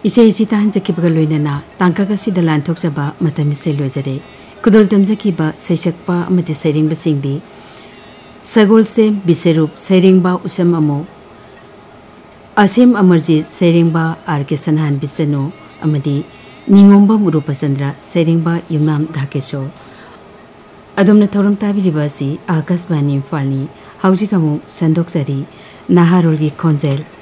इसे इसी ताहन जकीबगा लोइनना तांकागा सिदा लानथोकजबा मतमिसे लोजरे कुदल तमजकीबा सैसकपा अमति सैरिंगबा सिंगदी सगोलसे बिसेरूप सैरिंगबा उसम अमो असीम अमरजीत सैरिंगबा आरके सनहान बिसनो अमदी निंगोंबा मुरुपचंद्र सैरिंगबा युमनाम धाकेशो अदुमना थौरम ताबिरिबा असि आकाशवाणी इम्फालनी हौजिक अमु संदोकजरी नाहारोलगी खोंजेल